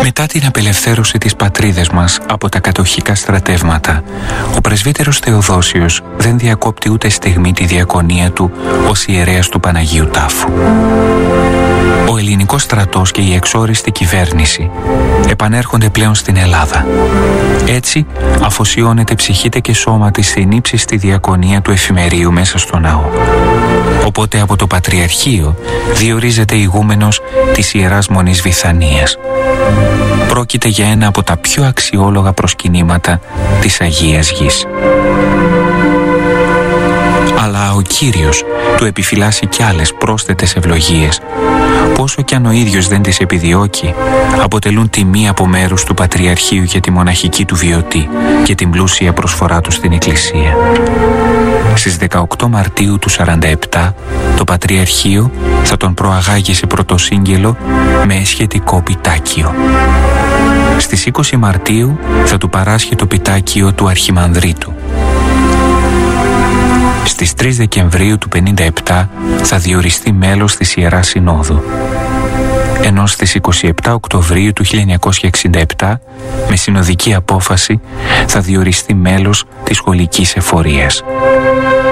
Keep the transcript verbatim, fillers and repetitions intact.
Μετά την απελευθέρωση της πατρίδας μας από τα κατοχικά στρατεύματα, ο πρεσβύτερος Θεοδόσιος δεν διακόπτει ούτε στιγμή τη διακονία του ως ιερέας του Παναγίου Τάφου. Ο ελληνικός στρατός και η εξόριστη κυβέρνηση επανέρχονται πλέον στην Ελλάδα. Έτσι αφοσιώνεται ψυχήτε και σώμα της στην ύψιστη διακονία του εφημερίου μέσα στο ναό. Οπότε από το Πατριαρχείο διορίζεται ηγούμενος της Ιεράς Μονής Βηθανίας. Πρόκειται για ένα από τα πιο αξιόλογα προσκυνήματα της Αγίας Γης. Αλλά ο Κύριος του επιφυλάσσει κι άλλες πρόσθετες ευλογίες, που όσο κι αν ο ίδιος δεν τις επιδιώκει, αποτελούν τιμή από μέρους του Πατριαρχείου για τη μοναχική του βιωτή και την πλούσια προσφορά του στην Εκκλησία. Στις δεκαοκτώ Μαρτίου του σαράντα επτά, το Πατριαρχείο θα τον προαγάγει σε πρωτοσύγγελο με σχετικό πιτάκιο. Στις είκοσι Μαρτίου θα του παράσχει το πιτάκιο του Αρχιμανδρίτου. Στις τρεις Δεκεμβρίου του πενήντα επτά θα διοριστεί μέλος της Ιεράς Συνόδου, ενώ στις είκοσι επτά Οκτωβρίου του χίλια εννιακόσια εξήντα επτά με συνοδική απόφαση θα διοριστεί μέλος της Σχολικής Εφορίας.